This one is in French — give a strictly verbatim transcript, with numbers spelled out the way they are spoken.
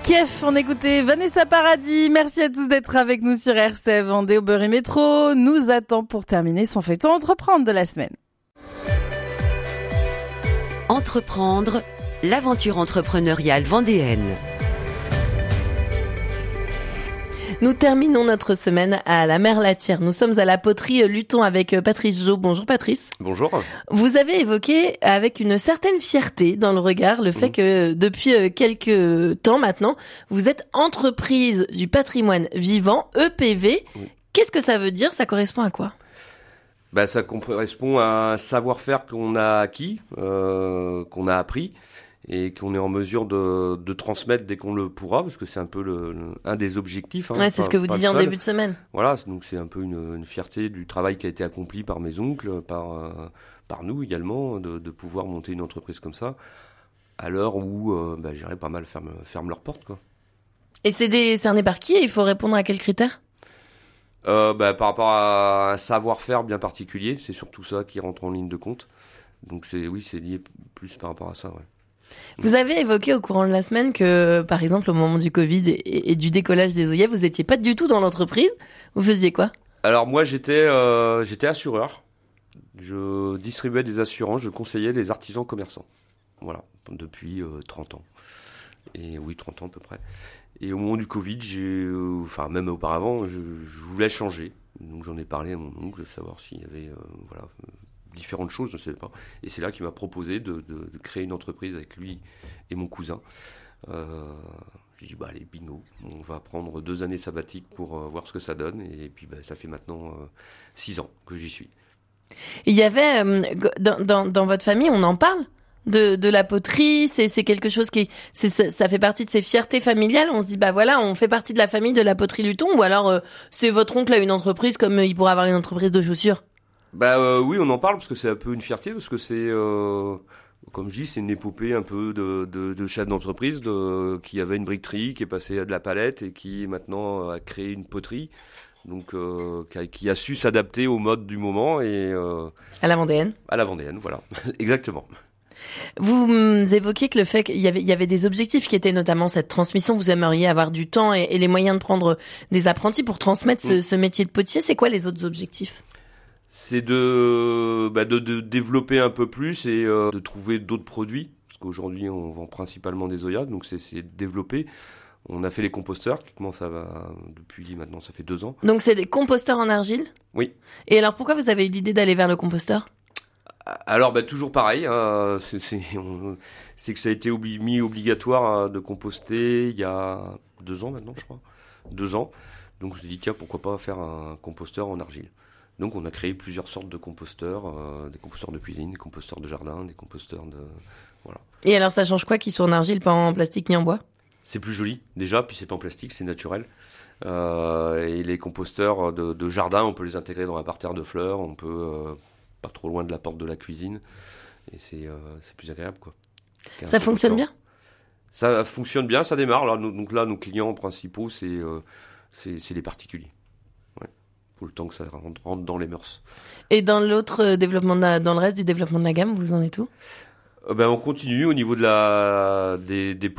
Kiev, on écoutait Vanessa Paradis. Merci à tous d'être avec nous sur R C F. Vendée au Beurre et Métro nous attend pour terminer son feuilleton Entreprendre de la semaine. Entreprendre, l'aventure entrepreneuriale vendéenne. Nous terminons notre semaine à la Merlatière. Nous sommes à la poterie Luton avec Patrice Jo. Bonjour Patrice. Bonjour. Vous avez évoqué avec une certaine fierté dans le regard le fait mmh. que depuis quelques temps maintenant, vous êtes entreprise du patrimoine vivant, E P V. Mmh. Qu'est-ce que ça veut dire ? Ça correspond à quoi ? Bah, ça correspond à un savoir-faire qu'on a acquis, euh, qu'on a appris, et qu'on est en mesure de, de transmettre dès qu'on le pourra, parce que c'est un peu le, le, un des objectifs. Hein, ouais, c'est pas, ce que vous disiez en début de semaine. Voilà, donc c'est un peu une, une fierté du travail qui a été accompli par mes oncles, par, euh, par nous également, de, de pouvoir monter une entreprise comme ça, à l'heure où, euh, bah, j'irais pas mal ferme, ferme leurs portes, quoi. Et c'est décerné par qui ? Il faut répondre à quels critères ? euh, bah, Par rapport à un savoir-faire bien particulier, c'est surtout ça qui rentre en ligne de compte. Donc c'est, oui, c'est lié plus par rapport à ça, ouais. Vous avez évoqué au courant de la semaine que, par exemple, au moment du Covid et, et du décollage des O I F, vous n'étiez pas du tout dans l'entreprise. Vous faisiez quoi ? Alors moi, j'étais, euh, j'étais assureur. Je distribuais des assurances, je conseillais les artisans commerçants. Voilà, depuis euh, trente ans. Et oui, trente ans à peu près. Et au moment du Covid, j'ai, euh, enfin même auparavant, je, je voulais changer. Donc j'en ai parlé à mon oncle, savoir s'il y avait, euh, voilà... différentes choses, je ne sais pas. Et c'est là qu'il m'a proposé de, de, de créer une entreprise avec lui et mon cousin. Euh, j'ai dit, bah allez, bingo, on va prendre deux années sabbatiques pour euh, voir ce que ça donne. Et puis, bah, ça fait maintenant euh, six ans que j'y suis. Il y avait, euh, dans, dans, dans votre famille, on en parle de, de la poterie, c'est, c'est quelque chose qui, c'est, ça, ça fait partie de ces fiertés familiales. On se dit, bah voilà, on fait partie de la famille de la poterie Luton. Ou alors, euh, c'est votre oncle a une entreprise comme il pourrait avoir une entreprise de chaussures. Bah euh, oui, on en parle parce que c'est un peu une fierté, parce que c'est, euh, comme je dis, c'est une épopée un peu de, de, de chef d'entreprise de, qui avait une briqueterie, qui est passé à de la palette et qui maintenant a créé une poterie, donc euh, qui, a, qui a su s'adapter au mode du moment et euh, à la vendéenne. À la vendéenne, voilà, exactement. Vous hum, évoquiez que le fait qu'il y avait, il y avait des objectifs qui étaient notamment cette transmission. Vous aimeriez avoir du temps et, et les moyens de prendre des apprentis pour transmettre ce, mmh. ce métier de potier. C'est quoi les autres objectifs ? C'est de, bah de, de développer un peu plus et euh, de trouver d'autres produits. Parce qu'aujourd'hui, on vend principalement des Zoya, donc c'est, c'est de développer. On a fait les composteurs, qui commencent à, depuis maintenant, ça fait deux ans. Donc c'est des composteurs en argile ? Oui. Et alors pourquoi vous avez eu l'idée d'aller vers le composteur ? Alors, bah, toujours pareil, hein, c'est, c'est, on, c'est que ça a été obli- mis obligatoire hein, de composter il y a deux ans maintenant, je crois. Deux ans. Donc on s'est dit, tiens, pourquoi pas faire un composteur en argile ? Donc on a créé plusieurs sortes de composteurs, euh, des composteurs de cuisine, des composteurs de jardin, des composteurs de... Voilà. Et alors ça change quoi qu'ils soient en argile, pas en plastique ni en bois ? C'est plus joli déjà, puis c'est pas en plastique, c'est naturel. Euh, et les composteurs de, de jardin, on peut les intégrer dans un parterre de fleurs, on peut euh, pas trop loin de la porte de la cuisine, et c'est, euh, c'est plus agréable, quoi. Ça fonctionne bien ? Ça fonctionne bien, ça démarre. Là, nous, donc là, nos clients principaux, c'est, euh, c'est, c'est les particuliers. Pour le temps que ça rentre dans les mœurs. Et dans l'autre développement, de la, dans le reste du développement de la gamme, vous en êtes où ? euh ben, on continue au niveau de la, des, des